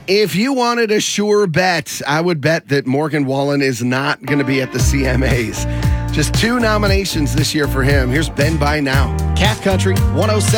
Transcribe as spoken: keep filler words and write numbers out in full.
If you wanted a sure bet, I would bet that Morgan Wallen is not going to be at the C M As. Just two nominations this year for him. Here's Ben By Now. Cat Country one oh seven.